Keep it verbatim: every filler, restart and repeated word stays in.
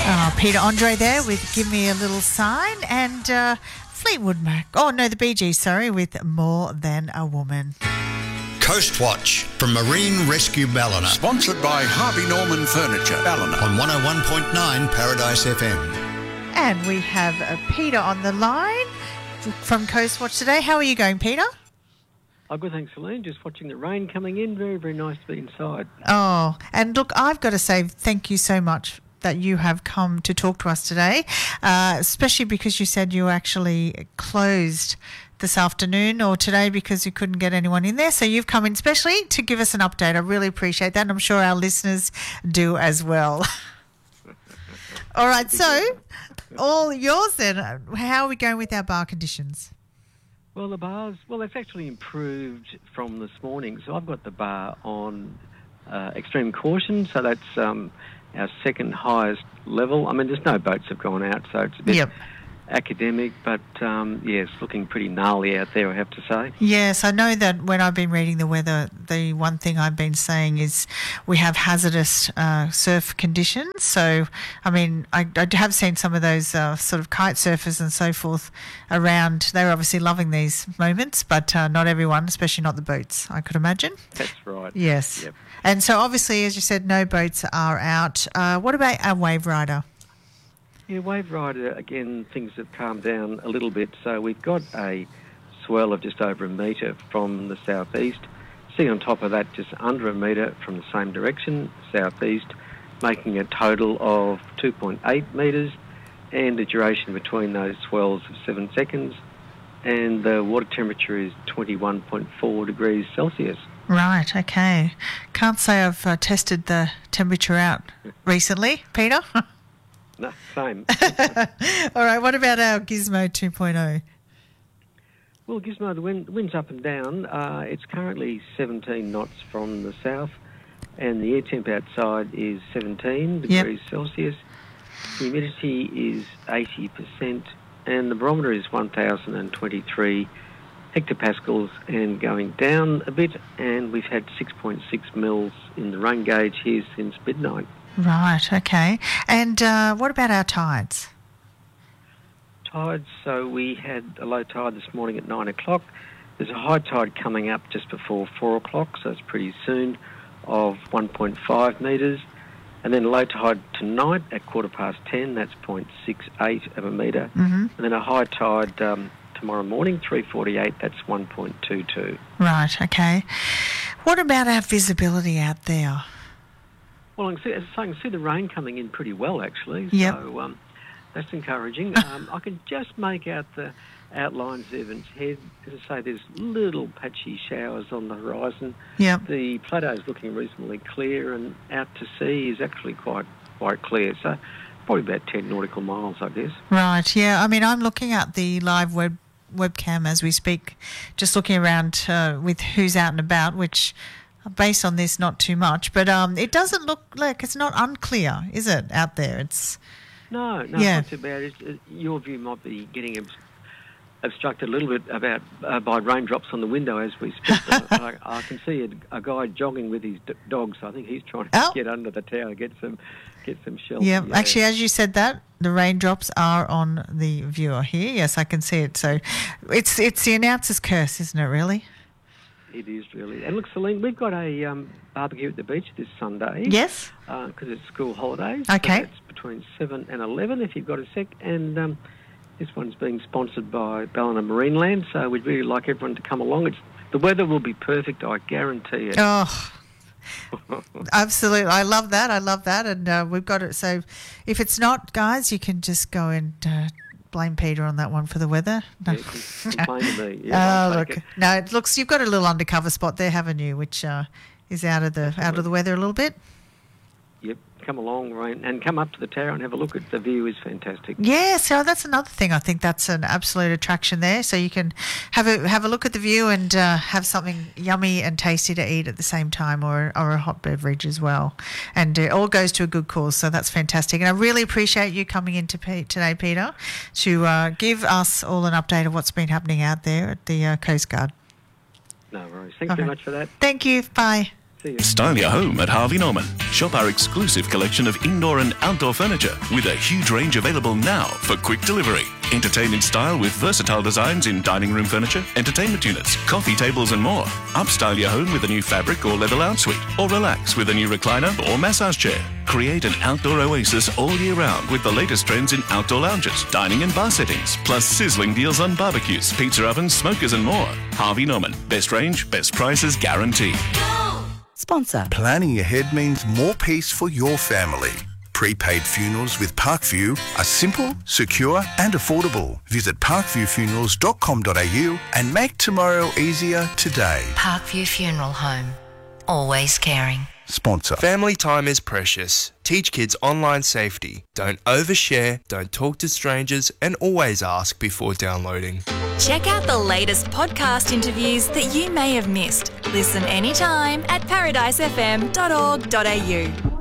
Uh, Peter Andre there with Give Me a Little Sign, and uh, Fleetwood Mac. Oh, no, the Bee Gees, sorry, with More Than a Woman. Coast Watch from Marine Rescue Ballina. Sponsored by Harvey Norman Furniture, Ballina. On one oh one point nine Paradise F M. And we have uh, Peter on the line from Coast Watch today. How are you going, Peter? Oh, good, thanks, Celine. Just watching the rain coming in. Very, very nice to be inside. Oh, and look, I've got to say thank you so much that you have come to talk to us today, uh, especially because you said you actually closed this afternoon or today because you couldn't get anyone in there. So you've come in specially to give us an update. I really appreciate that, and I'm sure our listeners do as well. All right, so all yours then. How are we going with our bar conditions? Well, the bars, well, it's actually improved from this morning. So I've got the bar on uh, extreme caution, so that's um, our second highest level. I mean, there's no boats have gone out, so it's a bit... Yep. academic, but um, yeah, it's looking pretty gnarly out there, I have to say. Yes, I know that when I've been reading the weather, the one thing I've been saying is we have hazardous uh, surf conditions. So, I mean, I, I have seen some of those uh, sort of kite surfers and so forth around. They're obviously loving these moments, but uh, not everyone, especially not the boats, I could imagine. That's right. Yes. Yep. And so obviously, as you said, no boats are out. Uh, what about our Wave Rider? Yeah, Wave Rider, again, things have calmed down a little bit. So we've got a swell of just over a metre from the southeast. See on top of that, just under a metre from the same direction, southeast, making a total of two point eight metres and a duration between those swells of seven seconds. And the water temperature is twenty-one point four degrees Celsius. Right, okay. Can't say I've uh, tested the temperature out recently, Peter. No, same. All right, what about our Gizmo two point oh? Well, Gizmo, the wind, wind's up and down. Uh, it's currently seventeen knots from the south, and the air temp outside is seventeen degrees Yep. Celsius. Humidity is eighty percent, and the barometer is one thousand twenty-three hectopascals and going down a bit, and we've had six point six mils in the rain gauge here since midnight. Right, okay. And uh, what about our tides? Tides, so we had a low tide this morning at nine o'clock. There's a high tide coming up just before four o'clock, so it's pretty soon, of one point five metres. And then a low tide tonight at quarter past ten, that's zero point six eight of a metre. Mm-hmm. And then a high tide um, tomorrow morning, three forty-eight, that's one point two two. Right, okay. What about our visibility out there? Well, I can see, as I say, I can see the rain coming in pretty well, actually. Yep. So um, that's encouraging. um, I can just make out the outlines of Evans Head. As I say, there's little patchy showers on the horizon. Yep. The plateau is looking reasonably clear, and out to sea is actually quite quite clear. So probably about ten nautical miles, I guess. Right, yeah. I mean, I'm looking at the live web webcam as we speak, just looking around uh, with who's out and about, which... based on this, not too much, but um, it doesn't look like it's not unclear, is it, out there? It's No, no, yeah. it's not too bad. It's, uh, your view might be getting obs- obstructed a little bit about uh, by raindrops on the window as we speak. I, I can see a, a guy jogging with his d- dogs. I think he's trying to Oh. get under the tower, get some, get some shelter. Yeah, actually, as you said that, the raindrops are on the viewer here. Yes, I can see it. So it's it's the announcer's curse, isn't it, really? It is really. And look, Celine, we've got a um, barbecue at the beach this Sunday. Yes. Because it's school holidays. Okay. So it's between seven and eleven, if you've got a sec. And um, this one's being sponsored by Ballina Marineland, so we'd really like everyone to come along. It's the weather will be perfect, I guarantee it. Oh, absolutely. I love that. I love that. And uh, we've got it. So if it's not, guys, you can just go and... Uh, blame Peter on that one for the weather. No. Yeah, complain to me. Yeah, oh, I'll look. take it. No, it looks you've got a little undercover spot there, haven't you? Which uh, is out of the Absolutely. out of the weather a little bit. Yep, come along, Rain, and come up to the tower and have a look at the view. Is fantastic. Yeah, so that's another thing. I think that's an absolute attraction there. So you can have a have a look at the view and uh, have something yummy and tasty to eat at the same time, or or a hot beverage as well. And it all goes to a good cause. So that's fantastic. And I really appreciate you coming in to P- today, Peter, to uh, give us all an update of what's been happening out there at the uh, Coast Guard. No worries. Thanks Okay. very much for that. Thank you. Bye. See you. Style your home at Harvey Norman. Shop our exclusive collection of indoor and outdoor furniture with a huge range available now for quick delivery. Entertain in style with versatile designs in dining room furniture, entertainment units, coffee tables and more. Upstyle your home with a new fabric or leather lounge suite, or relax with a new recliner or massage chair. Create an outdoor oasis all year round with the latest trends in outdoor lounges, dining and bar settings, plus sizzling deals on barbecues, pizza ovens, smokers and more. Harvey Norman. Best range, best prices guaranteed. Sponsor. Planning ahead means more peace for your family. Prepaid funerals with Parkview are simple, secure and affordable. Visit parkview funerals dot com dot a u and make tomorrow easier today. Parkview Funeral Home. Always caring. Sponsor. Family time is precious. Teach kids online safety. Don't overshare, don't talk to strangers, and always ask before downloading. Check out the latest podcast interviews that you may have missed. Listen anytime at paradise f m dot org dot a u.